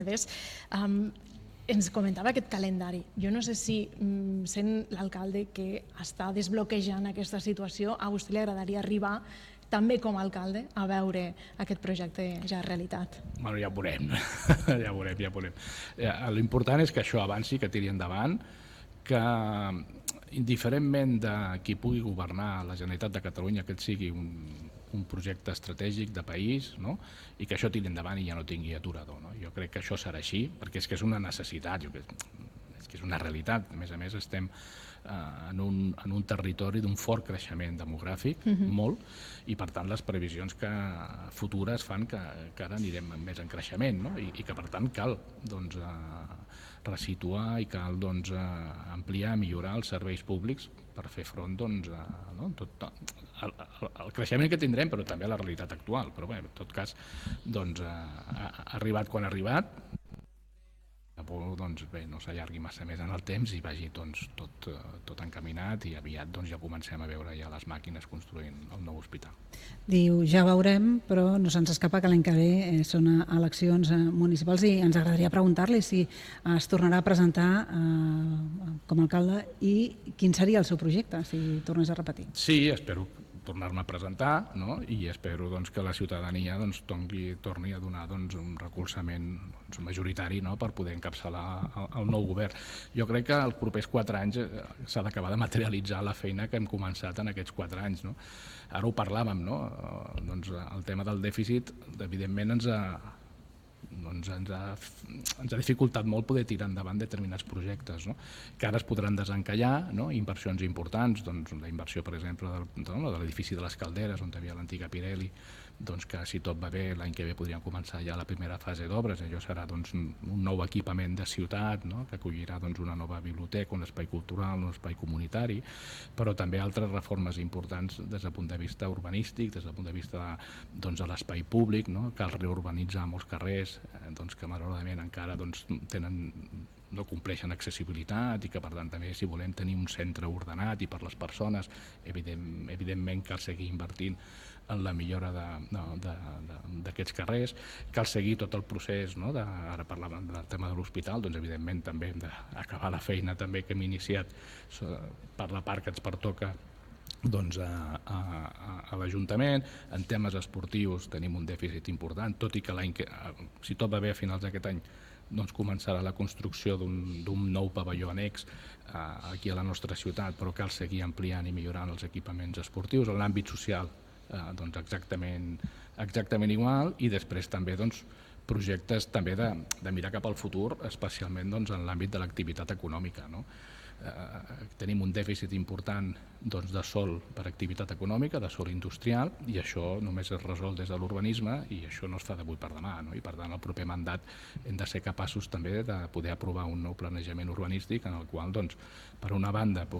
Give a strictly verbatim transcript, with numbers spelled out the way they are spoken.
Um, ens comentava aquest calendari. Jo no sé si, um, sent l'alcalde que està desbloquejant aquesta situació, a vostè li agradaria arribar també com a alcalde a veure aquest projecte ja realitat. Bueno, ja ho veurem, ja ho veurem, ja ho veurem. L'important és que això avanci, que tiri endavant, que indiferentment de qui pugui governar la Generalitat de Catalunya, que sigui un, un projecte estratègic de país, no? I que això tiri endavant i ja no tingui aturador. No? Jo crec que això serà així, perquè és que és una necessitat, jo crec, és que és una realitat. A més a més, estem eh, en, un, en un territori d'un fort creixement demogràfic, uh-huh. molt, i per tant les previsions que futures fan que, que ara anirem més en creixement, no? I, i que per tant cal doncs, eh, resituar i cal doncs, eh, ampliar, millorar els serveis públics per fer front doncs, a, no? Tot, al, al creixement que tindrem, però també a la realitat actual. Però bé, en tot cas, doncs, eh, ha arribat quan ha arribat, doncs, bé, no s'allargui massa més en el temps i vagi doncs, tot, tot encaminat i aviat doncs, ja comencem a veure ja les màquines construint el nou hospital. Diu, ja veurem, però no se'ns escapa que l'any que ve eh, són eleccions eh, municipals i ens agradaria preguntar-li si eh, es tornarà a presentar eh, com a alcalde i quin seria el seu projecte, si tornés a repetir. Sí, espero tornar-me a presentar, no? I espero doncs, que la ciutadania doncs, tongui, torni a donar doncs, un recolzament doncs, majoritari, no? Per poder encapçalar el, el nou govern. Jo crec que els propers quatre anys s'ha d'acabar de materialitzar la feina que hem començat en aquests quatre anys. No? Ara ho parlàvem, no? Doncs, el tema del dèficit evidentment ens ha doncs ens ha, ens ha dificultat molt poder tirar endavant determinats projectes, no? Que ara es podran desencallar, no? Inversions importants, doncs la inversió, per exemple, del, de l'edifici de les Calderes, on hi havia l'antiga Pirelli, doncs que si tot va bé l'any que ve podríem començar ja la primera fase d'obres. Allò serà doncs, un nou equipament de ciutat, no? Que acollirà doncs, una nova biblioteca, un espai cultural, un espai comunitari, però també altres reformes importants des del punt de vista urbanístic, des del punt de vista doncs, de l'espai públic, no? Cal reurbanitzar molts carrers doncs, que malauradament encara doncs, tenen, no compleixen accessibilitat i que per tant també si volem tenir un centre ordenat i per les persones evident, evidentment cal seguir invertint en la millora d'aquests carrers, cal seguir tot el procés, no? de, ara parlàvem del tema de l'hospital, doncs evidentment també hem d'acabar la feina també que hem iniciat per la part que ens pertoca doncs, a, a, a l'Ajuntament. En temes esportius tenim un dèficit important, tot i que l'any que, si tot va bé a finals d'aquest any doncs començarà la construcció d'un nou pavelló annex eh, aquí a la nostra ciutat, però cal seguir ampliant i millorant els equipaments esportius. En l'àmbit social eh, doncs exactament, exactament igual, i després també doncs, projectes també de, de mirar cap al futur, especialment doncs, en l'àmbit de l'activitat econòmica, no? Eh, tenim un dèficit important doncs, de sòl per activitat econòmica, de sòl industrial, i això només es resol des de l'urbanisme i això no es fa d'avui per demà, no? I per tant el proper mandat hem de ser capaços també de poder aprovar un nou planejament urbanístic en el qual doncs, per una banda